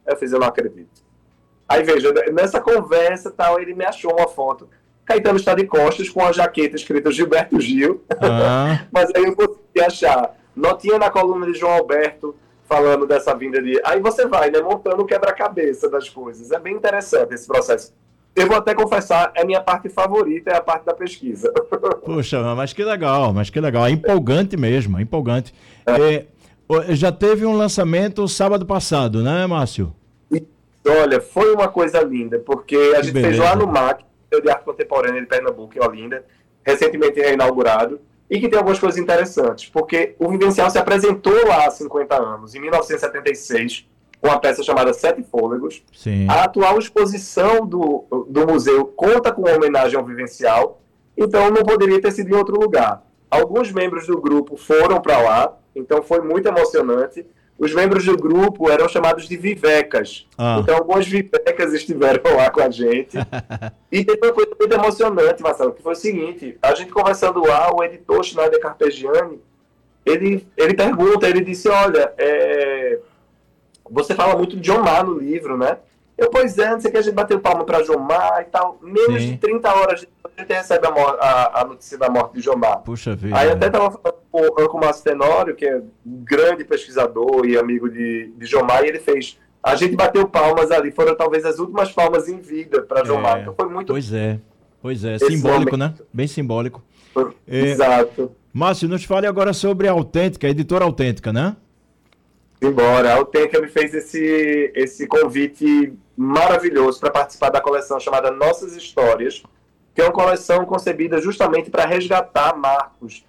Eu fiz, eu não acredito. Aí, veja, nessa conversa, tal, ele me achou uma foto. Caetano está de costas com a jaqueta escrita Gilberto Gil. Ah, Mas aí eu consegui achar. Notinha na coluna de João Alberto falando dessa vinda de... Aí você vai, né, montando o quebra-cabeça das coisas. É bem interessante esse processo. Eu vou até confessar, é a minha parte favorita, é a parte da pesquisa. puxa, mas que legal, mas que legal. É empolgante mesmo, é empolgante. É, já teve um lançamento sábado passado, né, Márcio? E, olha, foi uma coisa linda, porque a Que gente fez lá beleza. no MAC, Museu de Arte Contemporânea de Pernambuco, em Olinda, recentemente reinaugurado, e que tem algumas coisas interessantes, porque o Vivencial se apresentou lá há 50 anos, em 1976, com uma peça chamada Sete Fôlegos. Sim. A atual exposição do museu conta com uma homenagem ao Vivencial, então não poderia ter sido em outro lugar. Alguns membros do grupo foram para lá, então foi muito emocionante. Os membros do grupo eram chamados de vivecas. Ah, Então, algumas vivecas estiveram lá com a gente. E teve uma coisa muito emocionante, Marcelo, que foi o seguinte: a gente conversando lá, o editor Schneider Carpegiani, ele pergunta, ele disse, olha, você fala muito de Jomar no livro, né? Eu, pois é, não sei que a gente bateu palma para Jomar e tal. Menos de sim. 30 horas depois a gente recebe a notícia da morte de Jomar. Puxa vida. Aí até estava falando com o Márcio Tenório, que é um grande pesquisador e amigo de Jomar, e ele fez. A gente bateu palmas ali, foram talvez as últimas palmas em vida para Jomar. Então foi muito Pois é, pois é. esse Simbólico, momento. né? Bem simbólico. É, Exato. Márcio, nos fale agora sobre a Autêntica, a editora Autêntica, né? Embora, a Autêntica me fez esse convite maravilhoso para participar da coleção chamada Nossas Histórias, que é uma coleção concebida justamente para resgatar marcos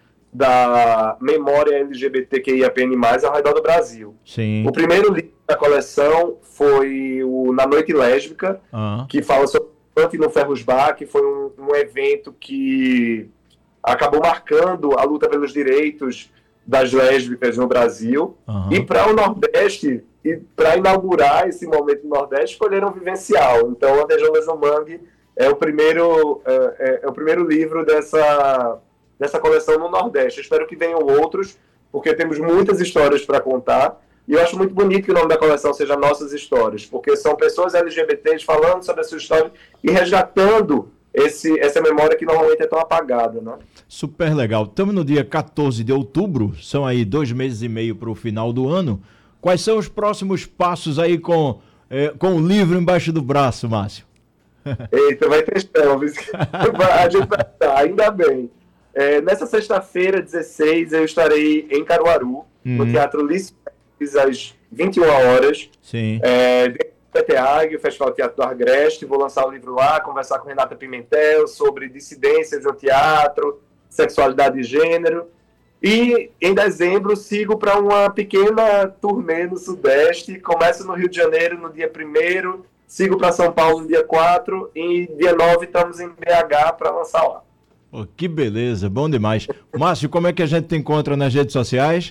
da memória LGBTQIAPN+, ao redor do Brasil. Sim. O primeiro livro da coleção foi o Na Noite Lésbica, Ah, que fala sobre o Dante no Ferros Bar, que foi um evento que acabou marcando a luta pelos direitos das lésbicas no Brasil. aham. E para o Nordeste, e para inaugurar esse momento no Nordeste, escolheram o Vivencial. Então, Lantejoulas no Mangue é o primeiro livro dessa coleção no Nordeste. Espero que venham outros, porque temos muitas histórias para contar. E eu acho muito bonito que o nome da coleção seja Nossas Histórias, porque são pessoas LGBTs falando sobre a sua história e resgatando essa memória que normalmente é tão apagada, né? Super legal. Estamos no dia 14 de outubro, são aí 2 meses e meio para o final do ano. Quais são os próximos passos aí com o livro embaixo do braço, Márcio? Eita, vai ter chão, viu? A gente vai estar, ainda bem. Nessa sexta-feira, 16, eu estarei em Caruaru, no Teatro Lício, às 21 horas, Sim. dentro do PTAG, o Festival Teatro do Agreste. Vou lançar o livro lá, conversar com Renata Pimentel sobre dissidências no teatro, sexualidade e gênero. E em dezembro sigo para uma pequena turnê no Sudeste. Começo no Rio de Janeiro no dia 1º, sigo para São Paulo no dia 4 e dia 9 estamos em BH para lançar lá. Oh, que beleza, bom demais. Márcio, como é que a gente te encontra nas redes sociais?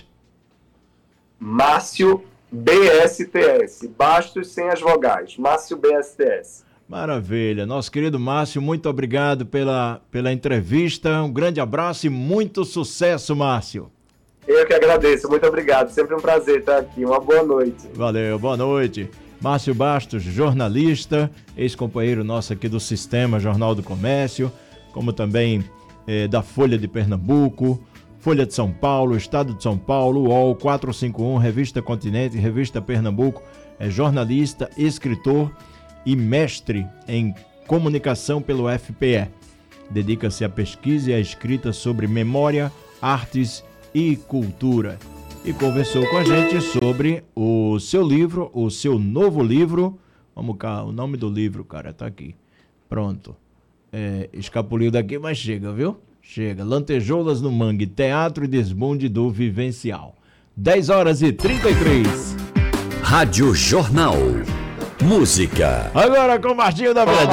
Márcio BSTS, Bastos sem as vogais, Márcio BSTS. Maravilha. Nosso querido Márcio, muito obrigado pela entrevista. Um grande abraço e muito sucesso, Márcio. Eu que agradeço, muito obrigado. Sempre um prazer estar aqui. Uma boa noite. Valeu, boa noite. Márcio Bastos, jornalista, ex-companheiro nosso aqui do Sistema Jornal do Comércio, como também da Folha de Pernambuco, Folha de São Paulo, Estado de São Paulo, UOL 451, Revista Continente, Revista Pernambuco. É jornalista, escritor e mestre em comunicação pelo FPE. Dedica-se à pesquisa e à escrita sobre memória, artes e cultura. E conversou com a gente sobre o seu livro, o seu novo livro. Vamos cá, o nome do livro, cara, tá aqui. Pronto. Escapuliu daqui, mas chega, viu? Chega. Lantejoulas no Mangue, Teatro e Desbunde do Vivencial. 10h33. Rádio Jornal. Música. Agora com o Martinho da Verdade.